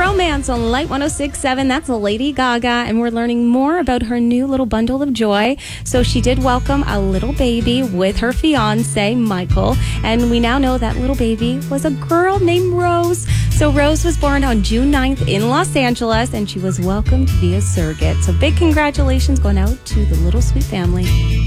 Romance on Light 106.7. That's Lady Gaga, and we're learning more about her new little bundle of joy. So she did welcome a little baby with her fiance, Michael, and we now know that little baby was a girl named Rose. So Rose was born on June 9th in Los Angeles, and she was welcomed via surrogate. So big congratulations going out to the little sweet family.